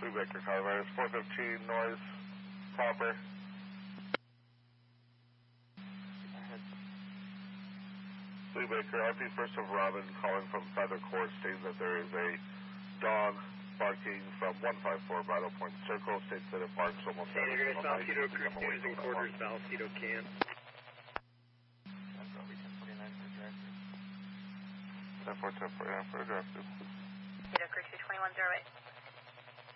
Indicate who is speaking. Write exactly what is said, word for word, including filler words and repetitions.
Speaker 1: Blue Baker, Colorado, four fifteen, noise, proper. Blue Baker, R P First of Robin calling from Feather Court states that there is a dog barking from one five four Bridle Point Circle, states that it barks almost every single night.
Speaker 2: Valsito Creek News and Quarters, Valsito can.
Speaker 1: ten four ten four, yeah, for a directive.
Speaker 3: Valsito Creek two twenty-one oh eight.